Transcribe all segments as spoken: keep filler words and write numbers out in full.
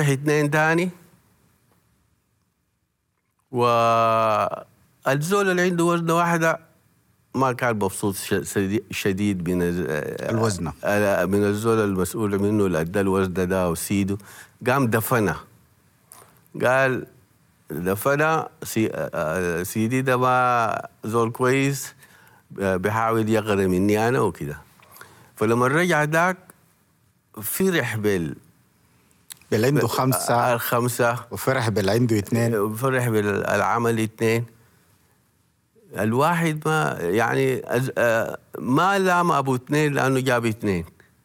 صلح اثنين تاني، والزول اللي عنده وزنة واحدة ما كان مبسوط شديد من الوزنة من الزول المسؤول منه اللي ادى الوزنة ده وسيده، قام دفنه. قال دفنه سي سيدي ده ما زول كويس، بيحاول يغرى مني انا وكده. فلما رجع ذاك فرح بال بال عنده خمسة الخمسة وفرح بال عنده اثنين، فرح بالعمل اثنين. الواحد ما يعني ما لام ابو اثنين لانه جاب اثنين،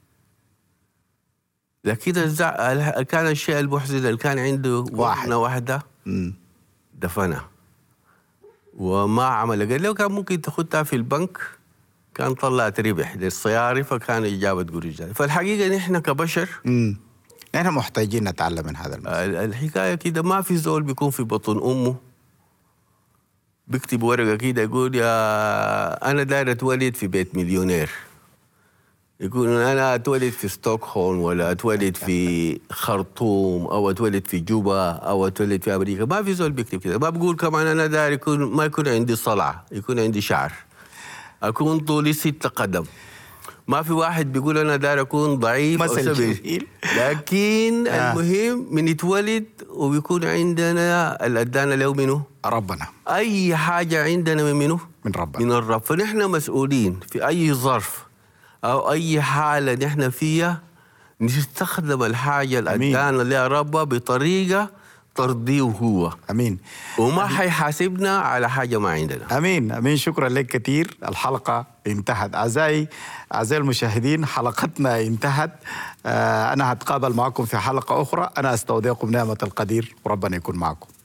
لكن كان الشيء المحزن اللي كان عنده واحد واحدة دفنها وما عمل. قال له كان ممكن تاخدها في البنك، كان طلعت ربح للصياري، فكان جابت قروش. فالحقيقة نحن كبشر امم نحن محتاجين نتعلم من هذا المثل. الحكاية كده، ما في زول بيكون في بطن أمه بيكتب ورقة كده يقول يا أنا داير أتولد في بيت مليونير، يقول أنا أتولد في ستوكهولم ولا أتولد في خرطوم أو أتولد في جوبا أو أتولد في أمريكا. ما في زول بيكتب كده. ما بقول كمان أنا داير يكون ما يكون عندي صلعة، يكون عندي شعر، أكون طولي ستة قدم. ما في واحد بيقول أنا داير أكون ضعيف أو سبيل، لكن آه. المهم من يتولد وبيكون عندنا اللي أدانا له منه ربنا. أي حاجة عندنا من منه من ربنا، من الرب. فنحن مسؤولين في أي ظرف أو أي حالة نحن فيها نستخدم الحاجة اللي أدانا لها رب بطريقة ترضيه هو. أمين. وما أمين. حيحاسبنا على حاجة ما عندنا. أمين أمين. شكرا لك كثير. الحلقة انتهت. أعزائي أعزائي المشاهدين، حلقتنا انتهت. آه أنا هتقابل معكم في حلقة أخرى. أنا أستودعكم نعمة القدير وربنا يكون معكم.